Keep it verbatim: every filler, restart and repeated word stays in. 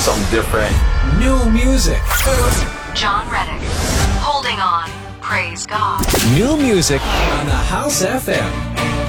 something different. New music. John Reddick. Holding on. Praise God. New music on the House F M.